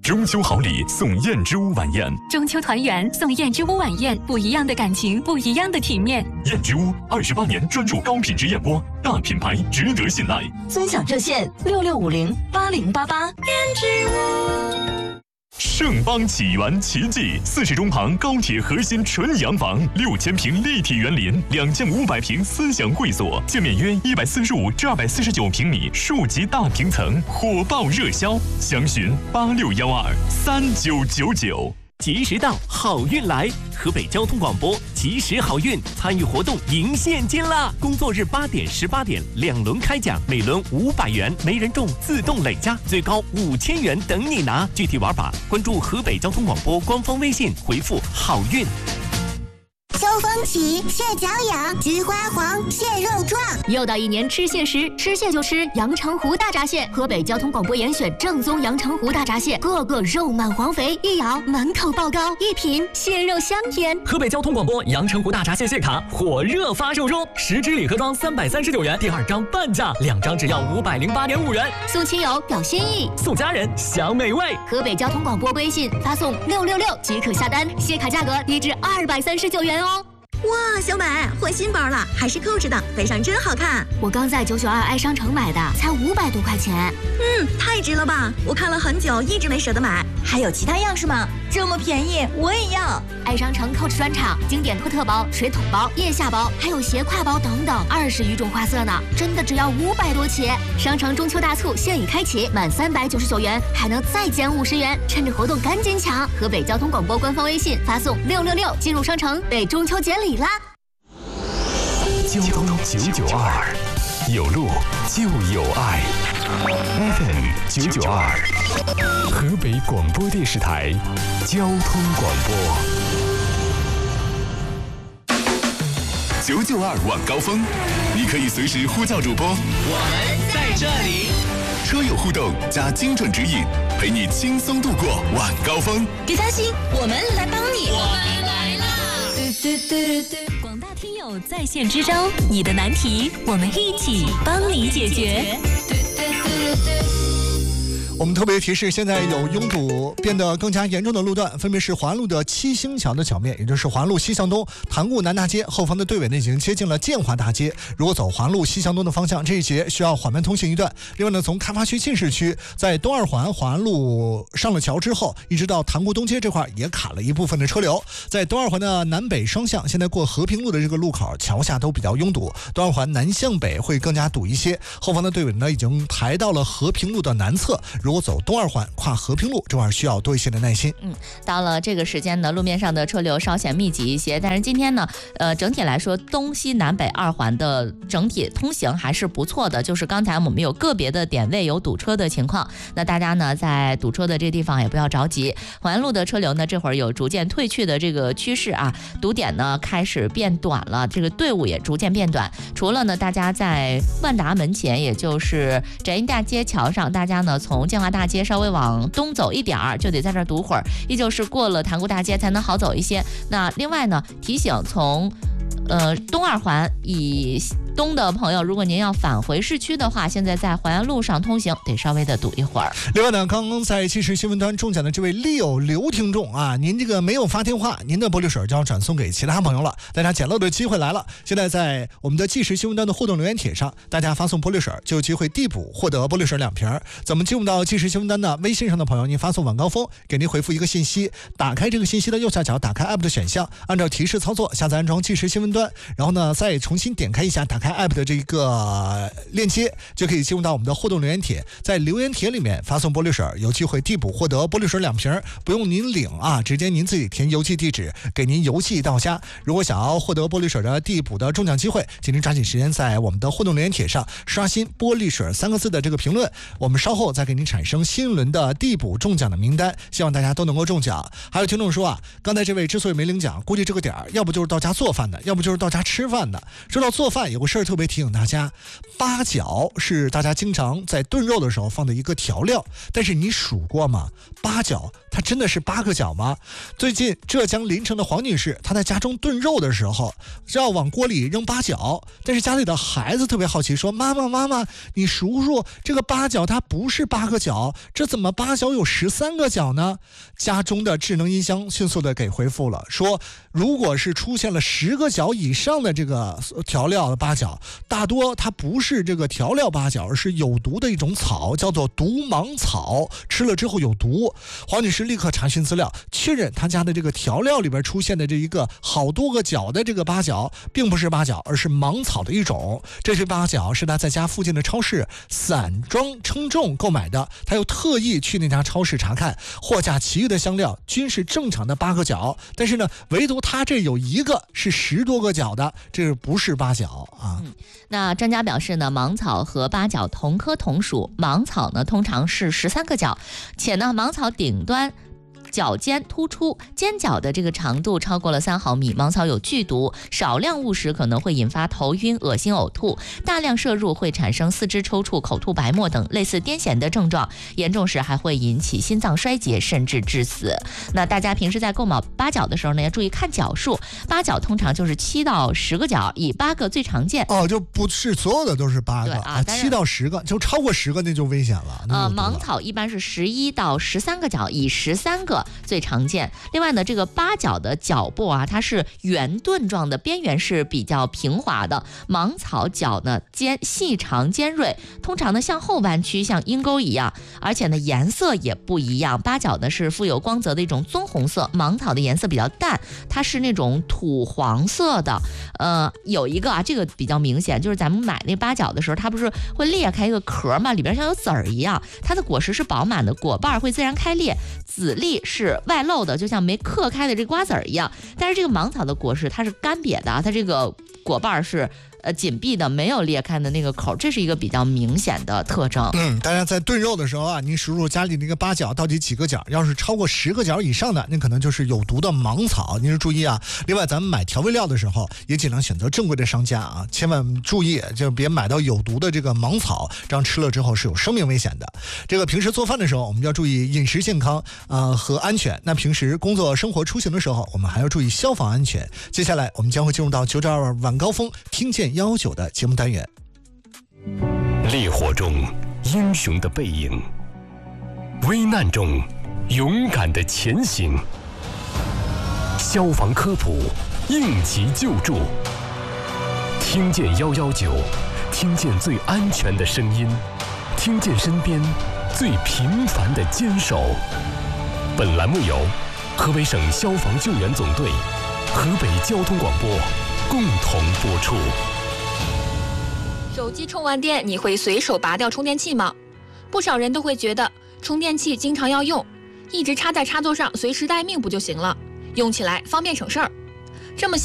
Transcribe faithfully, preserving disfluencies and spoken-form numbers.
中秋好礼送燕之屋晚宴， 中秋团圆送燕之屋晚宴，不一样的感情，不一样的体面。 燕之屋二十八年专注高品质燕窝，大品牌值得信赖。 尊享热线六六五零八零八八。燕之屋。盛邦启源奇迹，四十中旁高铁核心纯洋房，六千平立体园林，两千五百平思享会所，建面约一百四十五至二百四十九平米，数级大平层，火爆热销，详询八六幺二三九九九。 吉时到，好运来！河北交通广播吉时好运参与活动赢现金啦！工作日八点、十八点两轮开奖，每轮五百元，没人中自动累加，最高五千元等你拿。具体玩法关注河北交通广播官方微信，回复好运。 秋风起，蟹脚痒，菊花黄，蟹肉壮。 又到一年吃蟹时，吃蟹就吃阳澄湖大闸蟹。河北交通广播严选正宗阳澄湖大闸蟹，个个肉满黄肥，一咬满口爆膏，一品蟹肉香甜。 河北交通广播阳澄湖大闸蟹蟹卡火热发售中，十支礼盒装三百三十九元，第二张半价，两张只要五百零八点五元。 送亲友表心意， 送家人享美味。 河北交通广播微信发送六六六即可下单，蟹卡价格低至二百三十九元哦。 哇，小美换新包了，还是扣着的，背上真好看。 我刚在九九二爱商城买的，才五百多块钱。 嗯，太值了吧！我看了很久，一直没舍得买。 还有其他样式吗？这么便宜，我也要。 爱商城 Coach 专场经典托特包、水桶包、腋下包，还有斜挎包等等，二十余种花色呢，真的只要五百多起。商城中秋大促现已开启，满三百九十九元还能再减五十元，趁着活动赶紧抢！河北交通广播官方微信发送六六六进入商城，备中秋节礼啦！ 交通九九二，有路就有爱。F M 九九二，河北广播电视台交通广播。九九二晚高峰，你可以随时呼叫主播， 我们在这里。 车友互动加精准指引，陪你轻松度过晚高峰。 别担心，我们来帮你。 我们来啦！ 广大听友在线支招，你的难题我们一起帮你解决。 我们特别提示，现在有拥堵变得更加严重的路段，分别是环路的七星桥的桥面，也就是环路西向东塘沽南大街后方的队尾呢已经接近了建华大街。如果走环路西向东的方向，这一节需要缓慢通行一段。另外呢，从开发区进市区，在东二环环路上了桥之后，一直到塘沽东街这块也卡了一部分的车流。在东二环的南北双向，现在过和平路的这个路口桥下都比较拥堵，东二环南向北会更加堵一些。后方的队尾呢已经排到了和平路的南侧。如果走东二环跨和平路这块需要多一些的耐心。 嗯，到了这个时间呢，路面上的车流稍显密集一些，但是今天呢，呃，整体来说东西南北二环的整体通行还是不错的。就是刚才我们有个别的点位有堵车的情况，那大家呢在堵车的这地方也不要着急。环路的车流呢这会儿有逐渐退去的这个趋势啊，堵点呢开始变短了，这个队伍也逐渐变短。除了呢大家在万达门前，也就是展业大街桥上，大家呢从建华大街稍微往东走一点儿，就得在这儿堵会儿，依旧是过了塘沽大街才能好走一些。那另外呢，提醒从呃东二环以东的朋友，如果您要返回市区的话，现在在淮安路上通行得稍微的堵一会儿。 另外呢，刚刚在即时新闻端中奖的这位六刘听众啊，您这个没有发电话，您的玻璃水就要转送给其他朋友了。大家捡漏的机会来了，现在在我们的即时新闻端的互动留言帖上，大家发送玻璃水就有机会递补获得玻璃水两瓶。怎么进入到即时新闻端的微信上的朋友，您发送晚高峰，给您回复一个信息，打开这个信息的右下角，打开 app 的选项，按照提示操作下载安装即时新闻端，然后呢再重新点开一下，打开 app 的这个链接，就可以进入到我们的互动留言帖，在留言帖里面发送玻璃水，有机会递补获得玻璃水两瓶，不用您领啊，直接您自己填邮寄地址，给您邮寄到家。如果想要获得玻璃水的递补的中奖机会，请您抓紧时间在我们的互动留言帖上刷新玻璃水三个字的这个评论，我们稍后再给您产生新一轮的递补中奖的名单，希望大家都能够中奖。还有听众说啊，刚才这位之所以没领奖，估计这个点儿要不就是到家做饭的，要不就是到家吃饭的。说到做饭，有个事儿特别提醒大家，八角是大家经常在炖肉的时候放的一个调料，但是你数过吗？八角它真的是八个角吗？最近浙江临城的黄女士，她在家中炖肉的时候要往锅里扔八角，但是家里的孩子特别好奇，说妈妈妈妈，你数数这个八角它不是八个角，这怎么八角有十三个角呢？家中的智能音箱迅速的给回复了，说如果是出现了十个角以上的这个调料的八角，大多它不是这个调料八角，而是有毒的一种草，叫做毒芒草，吃了之后有毒。黄女士立刻查询资料，确认她家的这个调料里边出现的这一个好多个角的这个八角并不是八角，而是芒草的一种。这些八角是她在家附近的超市散装称重购买的，她又特意去那家超市查看，货架其余的香料均是正常的八个角，但是呢唯独她这有一个是十多个角的，这不是八角啊。 嗯，那专家表示呢，芒草和八角同科同属，芒草呢通常是十三个角，且呢芒草顶端角尖突出，尖角的这个长度超过了三毫米。芒草有剧毒，少量误食可能会引发头晕、恶心、呕吐，大量摄入会产生四肢抽搐、口吐白沫等类似癫痫的症状，严重时还会引起心脏衰竭，甚至致死。那大家平时在购买八角的时候呢，要注意看角数，八角通常就是七到十个角，以八个最常见。 哦，就不是所有的都是八个啊，七到十个，就超过十个那就危险了。 呃，芒草一般是十一到十三个角，以十三个最常见。另外呢，这个八角的角部啊，它是圆盾状的，边缘是比较平滑的。芒草角呢尖细长尖锐，通常呢向后弯曲，像鹰钩一样，而且呢颜色也不一样。八角呢是富有光泽的一种棕红色，芒草的颜色比较淡，它是那种土黄色的。呃，有一个啊，这个比较明显，就是咱们买那八角的时候，它不是会裂开一个壳嘛，里边像有籽儿一样，它的果实是饱满的，果瓣会自然开裂，籽粒是外露的，就像没嗑开的这瓜子儿一样。但是这个芒草的果实它是干瘪的，它这个果瓣是呃紧闭的，没有裂开的那个口，这是一个比较明显的特征。 嗯，大家在炖肉的时候啊，您数数家里那个八角到底几个角，要是超过十个角以上的，那可能就是有毒的芒草，您是注意啊。另外咱们买调味料的时候也尽量选择正规的商家啊，千万注意就别买到有毒的这个芒草，这样吃了之后是有生命危险的。这个平时做饭的时候我们要注意饮食健康啊、呃、和安全，那平时工作生活出行的时候我们还要注意消防安全。接下来我们将会进入到九点二晚高峰听见幺九的节目单元。 烈火中英雄的背影，危难中勇敢的前行，消防科普，应急救助，听见一一九，听见最安全的声音，听见身边最平凡的坚守。本栏目由河北省消防救援总队、河北交通广播共同播出。 手机充完电，你会随手拔掉充电器吗？不少人都会觉得充电器经常要用，一直插在插座上，随时待命不就行了？用起来方便省事儿。这么想